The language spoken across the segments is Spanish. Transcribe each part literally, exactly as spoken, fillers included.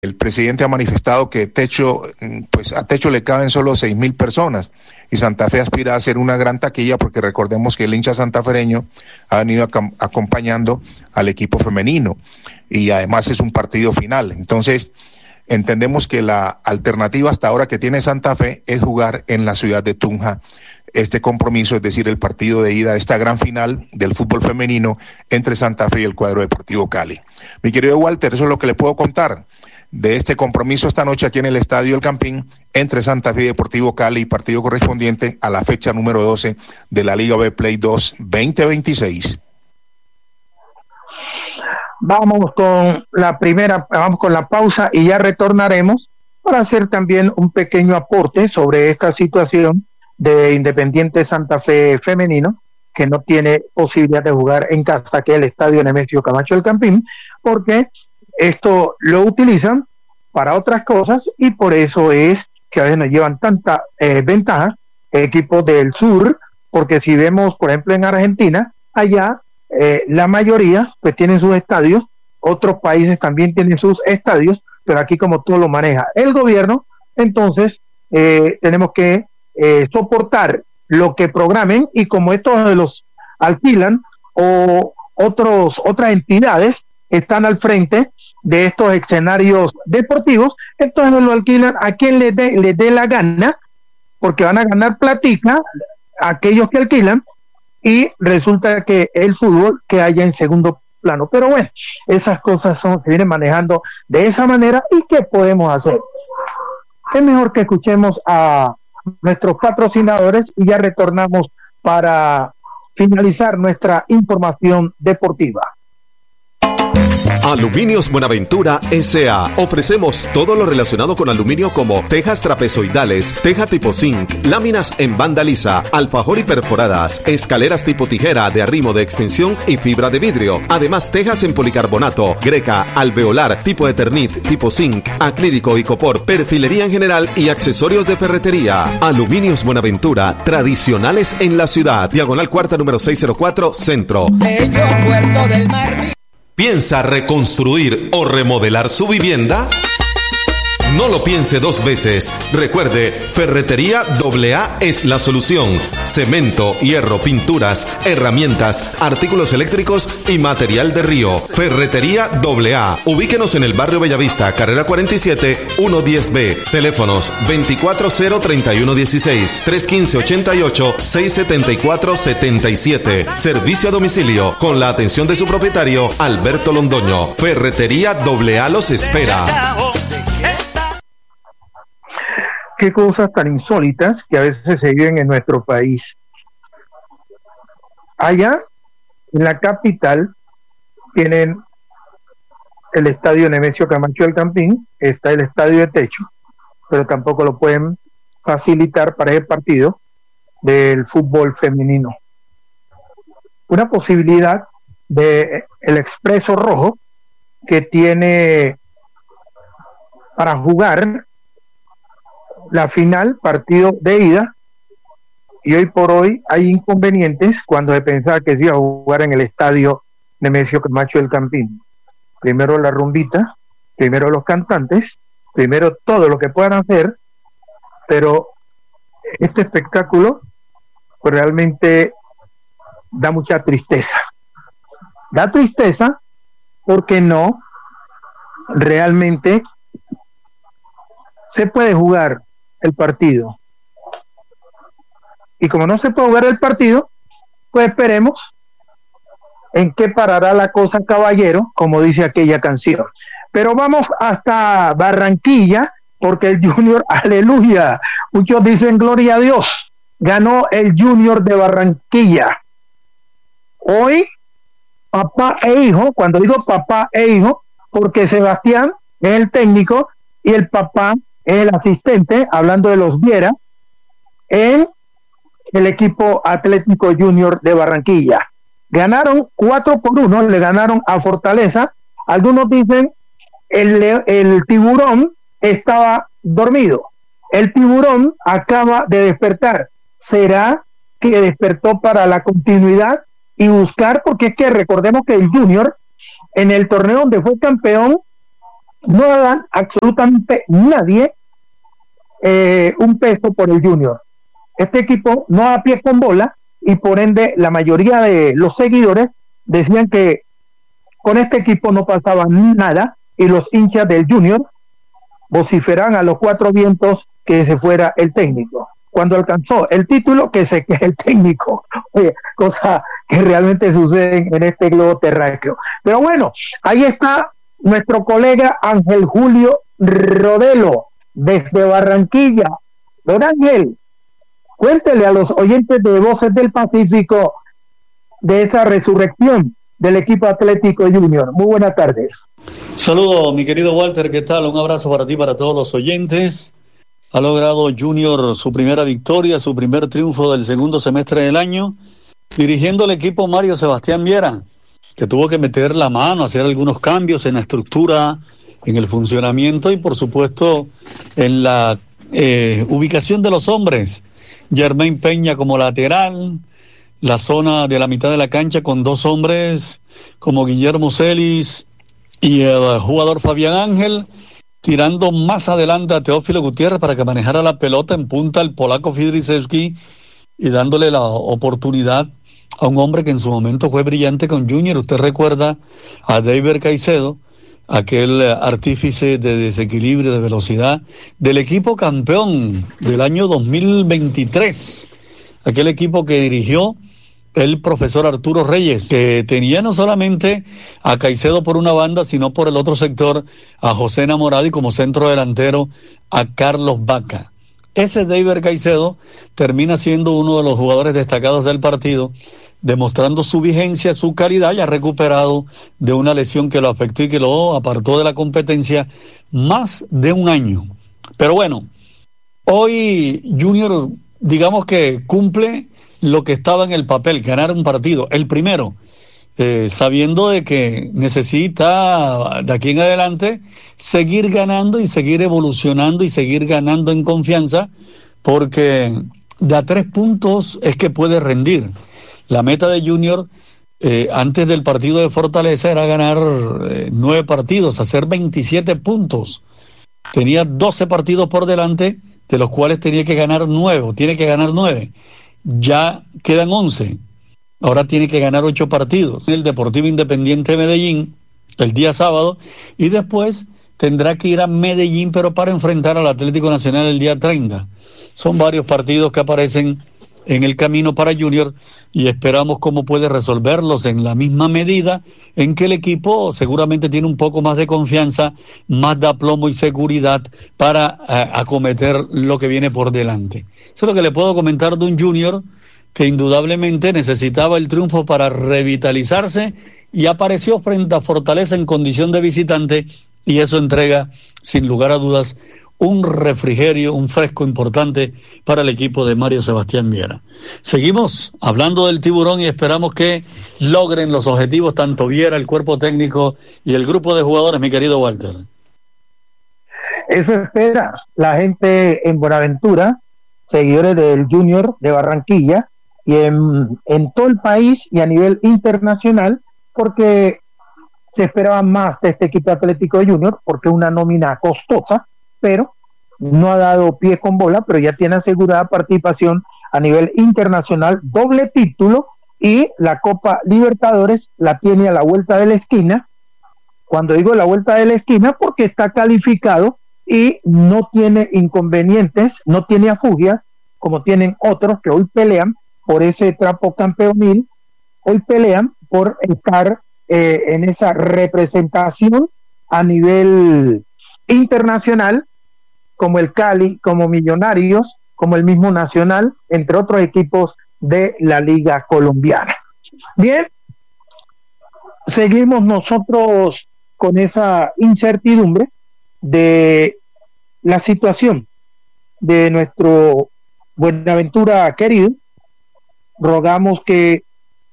El presidente ha manifestado que techo, pues a techo le caben solo seis mil personas y Santa Fe aspira a hacer una gran taquilla porque recordemos que el hincha santafereño ha venido ac- acompañando al equipo femenino y además es un partido final. Entonces entendemos que la alternativa hasta ahora que tiene Santa Fe es jugar en la ciudad de Tunja este compromiso, es decir, el partido de ida de esta gran final del fútbol femenino entre Santa Fe y el cuadro Deportivo Cali. Mi querido Walter, eso es lo que le puedo contar de este compromiso esta noche aquí en el Estadio El Campín entre Santa Fe y Deportivo Cali, partido correspondiente a la fecha número doce de la Liga B Play dos veinte veintiséis. Vamos con la primera, vamos con la pausa y ya retornaremos para hacer también un pequeño aporte sobre esta situación de Independiente Santa Fe femenino, que no tiene posibilidad de jugar en casa, que es el Estadio Nemesio Camacho El Campín, porque esto lo utilizan para otras cosas y por eso es que a veces nos llevan tanta eh, ventaja equipos del sur, porque si vemos, por ejemplo, en Argentina, allá eh, la mayoría pues tienen sus estadios, otros países también tienen sus estadios, pero aquí como todo lo maneja el gobierno, entonces eh, tenemos que eh, soportar lo que programen y como estos los alquilan o otros otras entidades están al frente de estos escenarios deportivos, entonces lo alquilan a quien le dé le dé la gana, porque van a ganar platica aquellos que alquilan y resulta que el fútbol que haya en segundo plano. Pero bueno, esas cosas son, se vienen manejando de esa manera. ¿Y qué podemos hacer? Es mejor que escuchemos a nuestros patrocinadores y ya retornamos para finalizar nuestra información deportiva. Aluminios Buenaventura S A Ofrecemos todo lo relacionado con aluminio como tejas trapezoidales, teja tipo zinc, láminas en banda lisa, alfajor y perforadas, escaleras tipo tijera de arrimo de extensión y fibra de vidrio. Además, tejas en policarbonato, greca, alveolar, tipo eternit, tipo zinc, acrílico y copor, perfilería en general y accesorios de ferretería. Aluminios Buenaventura, tradicionales en la ciudad. Diagonal cuarta número seiscientos cuatro, Centro. Bello Puerto del Mar. ¿Piensa reconstruir o remodelar su vivienda? No lo piense dos veces. Recuerde, Ferretería doble A es la solución. Cemento, hierro, pinturas, herramientas, artículos eléctricos y material de río. Ferretería doble A. Ubíquenos en el barrio Bellavista, carrera cuarenta y siete, ciento diez B. Teléfonos veinticuatro cero treinta y uno dieciséis, trescientos quince ochenta y ocho, seiscientos setenta y cuatro setenta y siete. Servicio a domicilio con la atención de su propietario, Alberto Londoño. Ferretería doble A los espera. Qué cosas tan insólitas que a veces se viven en nuestro país. Allá, en la capital, tienen el estadio Nemesio Camacho El Campín, está el estadio de techo, pero tampoco lo pueden facilitar para el partido del fútbol femenino. Una posibilidad de el Expreso Rojo, que tiene para jugar la final, partido de ida, y hoy por hoy hay inconvenientes cuando se pensaba que se iba a jugar en el estadio Nemesio Camacho El Campín. Primero la rumbita, primero los cantantes, primero todo lo que puedan hacer, pero este espectáculo pues realmente da mucha tristeza. Da tristeza porque no realmente se puede jugar el partido. Y como no se puede jugar el partido, pues esperemos en qué parará la cosa, caballero, como dice aquella canción. Pero vamos hasta Barranquilla, porque el Junior, aleluya, muchos dicen gloria a Dios, ganó el Junior de Barranquilla. Hoy, papá e hijo, cuando digo papá e hijo, porque Sebastián es el técnico y el papá es el asistente, hablando de los Viera, en el equipo Atlético Junior de Barranquilla. Ganaron cuatro por uno, le ganaron a Fortaleza. Algunos dicen el, el tiburón estaba dormido. El tiburón acaba de despertar. ¿Será que despertó para la continuidad y buscar? Porque es que recordemos que el Junior, en el torneo donde fue campeón, no dan absolutamente nadie eh, un peso por el Junior. Este equipo no da pie con bola y por ende la mayoría de los seguidores decían que con este equipo no pasaba nada y los hinchas del Junior vociferaban a los cuatro vientos que se fuera el técnico. Cuando alcanzó el título, que se quede el técnico. Oye, cosa que realmente sucede en este globo terráqueo. Pero bueno, ahí está nuestro colega Ángel Julio Rodelo, desde Barranquilla. Don Ángel, cuéntele a los oyentes de Voces del Pacífico de esa resurrección del equipo Atlético Junior. Muy buenas tardes. Saludos, mi querido Walter, ¿qué tal? Un abrazo para ti y para todos los oyentes. Ha logrado Junior su primera victoria, su primer triunfo del segundo semestre del año, dirigiendo el equipo Mario Sebastián Viera, que tuvo que meter la mano, hacer algunos cambios en la estructura, en el funcionamiento y por supuesto en la eh, ubicación de los hombres. Germain Peña como lateral, la zona de la mitad de la cancha con dos hombres como Guillermo Celis y el jugador Fabián Ángel, tirando más adelante a Teófilo Gutiérrez para que manejara la pelota en punta al polaco Fidrisewski y dándole la oportunidad a un hombre que en su momento fue brillante con Junior. Usted recuerda a David Caicedo, aquel artífice de desequilibrio, de velocidad, del equipo campeón del año dos mil veintitrés, aquel equipo que dirigió el profesor Arturo Reyes, que tenía no solamente a Caicedo por una banda, sino por el otro sector a José Namorado y como centro delantero a Carlos Vaca. Ese David Caicedo termina siendo uno de los jugadores destacados del partido, demostrando su vigencia, su calidad, y ha recuperado de una lesión que lo afectó y que lo apartó de la competencia más de un año. Pero bueno, hoy Junior, digamos que cumple lo que estaba en el papel, ganar un partido, el primero, eh, sabiendo de que necesita de aquí en adelante seguir ganando y seguir evolucionando y seguir ganando en confianza, porque de a tres puntos es que puede rendir. La meta de Junior eh, antes del partido de Fortaleza era ganar eh, nueve partidos, hacer veintisiete puntos. Tenía doce partidos por delante, de los cuales tenía que ganar nueve, tiene que ganar nueve. Ya quedan once. Ahora tiene que ganar ocho partidos. El Deportivo Independiente de Medellín el día sábado y después tendrá que ir a Medellín, pero para enfrentar al Atlético Nacional el día treinta. Son varios partidos que aparecen en el camino para Junior y esperamos cómo puede resolverlos en la misma medida en que el equipo seguramente tiene un poco más de confianza, más de aplomo y seguridad para uh, acometer lo que viene por delante. Eso es lo que le puedo comentar de un Junior que indudablemente necesitaba el triunfo para revitalizarse y apareció frente a Fortaleza en condición de visitante, y eso entrega sin lugar a dudas un refrigerio, un fresco importante para el equipo de Mario Sebastián Viera. Seguimos hablando del Tiburón y esperamos que logren los objetivos tanto Viera, el cuerpo técnico y el grupo de jugadores, mi querido Walter. Eso espera la gente en Buenaventura, seguidores del Junior de Barranquilla y en, en todo el país y a nivel internacional, porque se esperaba más de este equipo Atlético Junior, porque es una nómina costosa, pero no ha dado pie con bola, pero ya tiene asegurada participación a nivel internacional, doble título, y la Copa Libertadores la tiene a la vuelta de la esquina. Cuando digo la vuelta de la esquina, porque está calificado y no tiene inconvenientes, no tiene afugias, como tienen otros que hoy pelean por ese trapo campeonil, hoy pelean por estar eh, en esa representación a nivel internacional, como el Cali, como Millonarios, como el mismo Nacional, entre otros equipos de la Liga Colombiana. Bien, seguimos nosotros con esa incertidumbre de la situación de nuestro Buenaventura querido. Rogamos que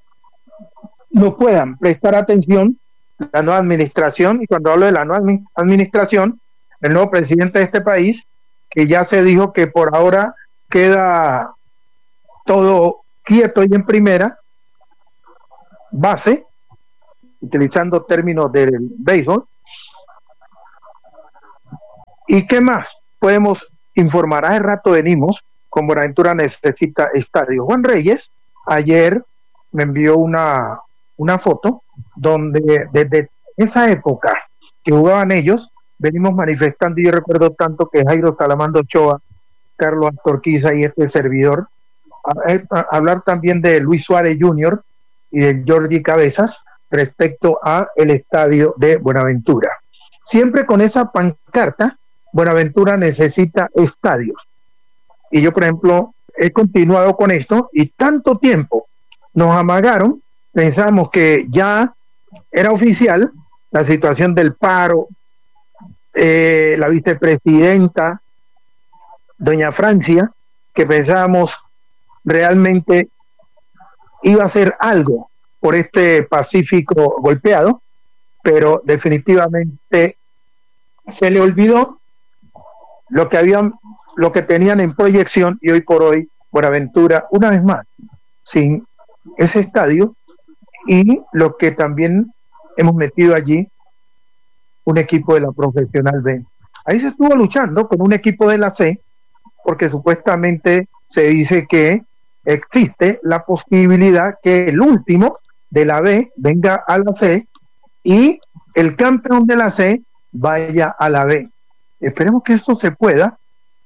nos puedan prestar atención la nueva administración, y cuando hablo de la nueva administración, el nuevo presidente de este país, que ya se dijo que por ahora queda todo quieto y en primera base, utilizando términos del béisbol, ¿Y qué más podemos informar? Hace rato venimos con Buenaventura necesita estadio. Juan Reyes ayer me envió una, una foto donde desde esa época que jugaban ellos, venimos manifestando, y yo recuerdo tanto que Jairo Salamando Ochoa, Carlos Astorquiza y este servidor, a, a hablar también de Luis Suárez junior y de Jordi Cabezas respecto a el estadio de Buenaventura. Siempre con esa pancarta, Buenaventura necesita estadios. Y yo, por ejemplo, he continuado con esto, y tanto tiempo nos amagaron, pensamos que ya era oficial la situación del paro, eh, la vicepresidenta, doña Francia, que pensábamos realmente iba a hacer algo por este Pacífico golpeado, pero definitivamente se le olvidó lo que habían, lo que tenían en proyección, y hoy por hoy Buenaventura, una vez más, sin ese estadio, y lo que también hemos metido allí, un equipo de la Profesional B. Ahí se estuvo luchando con un equipo de la C, porque supuestamente se dice que existe la posibilidad que el último de la B venga a la C y el campeón de la C vaya a la B. Esperemos que esto se pueda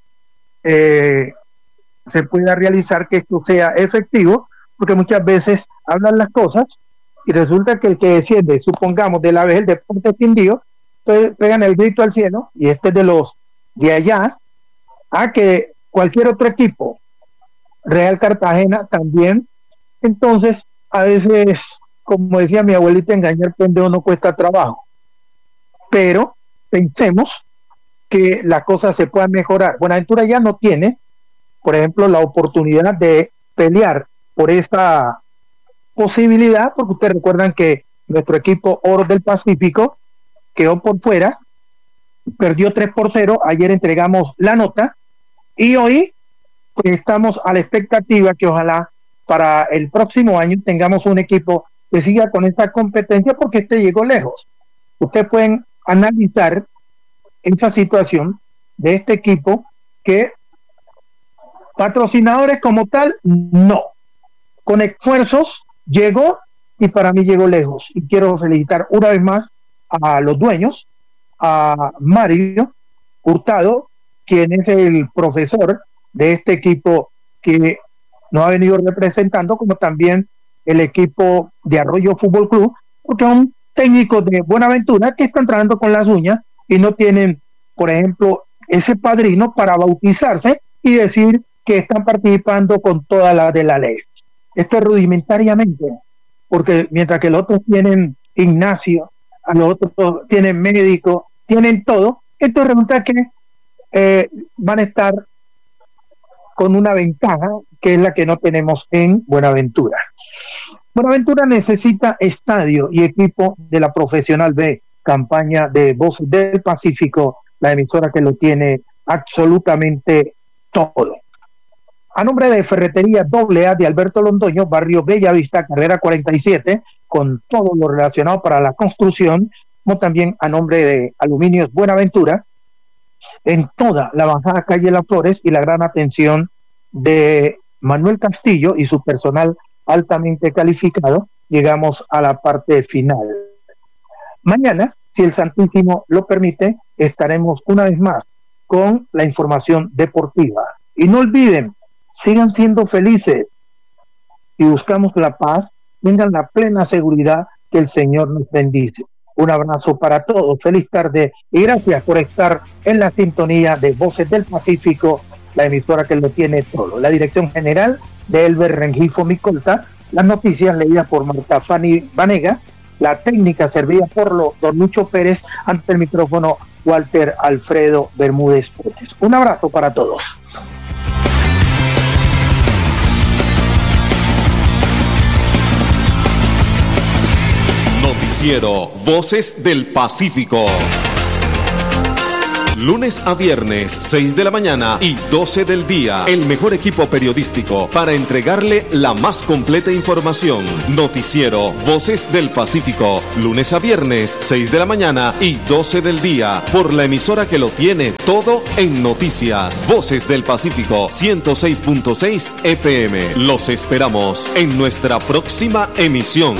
eh, se pueda realizar, que esto sea efectivo, porque muchas veces hablan las cosas y resulta que el que desciende, supongamos, de la B, el Deportes Quindío, entonces pegan el grito al cielo, y este es de los de allá, a que cualquier otro equipo, Real Cartagena también. Entonces, a veces, como decía mi abuelita, engañar pendejo no cuesta trabajo, pero pensemos que la cosa se pueda mejorar. Buenaventura ya no tiene, por ejemplo, la oportunidad de pelear por esta posibilidad, porque ustedes recuerdan que nuestro equipo Oro del Pacífico quedó por fuera, perdió tres por cero, ayer entregamos la nota, y hoy pues, estamos a la expectativa que ojalá para el próximo año tengamos un equipo que siga con esta competencia, porque este llegó lejos. Ustedes pueden analizar esa situación de este equipo, que patrocinadores como tal, no. Con esfuerzos llegó, y para mí llegó lejos. Y quiero felicitar una vez más a los dueños, a Mario Hurtado, quien es el profesor de este equipo que nos ha venido representando, como también el equipo de Arroyo Fútbol Club, porque son técnicos de Buenaventura que están trabajando con las uñas y no tienen, por ejemplo, ese padrino para bautizarse y decir que están participando con toda la de la ley. Esto es rudimentariamente, porque mientras que los otros tienen gimnasio, a los otros tienen médico, tienen todo, entonces resulta que eh, van a estar con una ventaja que es la que no tenemos en Buenaventura. Buenaventura necesita estadio y equipo de la Profesional B, campaña de Voces del Pacífico, la emisora que lo tiene absolutamente todo. A nombre de Ferretería doble A de Alberto Londoño, barrio Bellavista, carrera cuarenta y siete, con todo lo relacionado para la construcción, como también a nombre de Aluminios Buenaventura, en toda la bajada calle Las Flores, y la gran atención de Manuel Castillo y su personal altamente calificado, llegamos a la parte final. Mañana, si el Santísimo lo permite, estaremos una vez más con la información deportiva. Y no olviden, sigan siendo felices. Si buscamos la paz, tengan la plena seguridad que el Señor nos bendice. Un abrazo para todos, feliz tarde y gracias por estar en la sintonía de Voces del Pacífico, la emisora que lo tiene todo. La dirección general de Elber Rengifo Micolta, las noticias leídas por Marta Fanny Vanega, la técnica servida por lo, don Lucho Pérez, ante el micrófono Walter Alfredo Bermúdez Potes. Un abrazo para todos. Noticiero Voces del Pacífico. lunes a viernes, seis de la mañana y doce del día. El mejor equipo periodístico para entregarle la más completa información. Noticiero Voces del Pacífico, lunes a viernes, seis de la mañana y doce del día, por la emisora que lo tiene todo en noticias. Voces del Pacífico, ciento seis punto seis F M. Los esperamos en nuestra próxima emisión.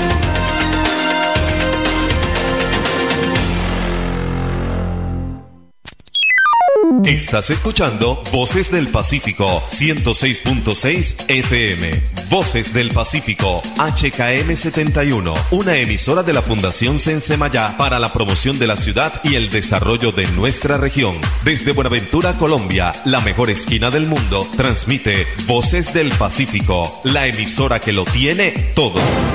Estás escuchando Voces del Pacífico, ciento seis punto seis F M. Voces del Pacífico, H K M setenta y uno, una emisora de la Fundación Sensemayá para la promoción de la ciudad y el desarrollo de nuestra región. Desde Buenaventura, Colombia, la mejor esquina del mundo, transmite Voces del Pacífico, la emisora que lo tiene todo.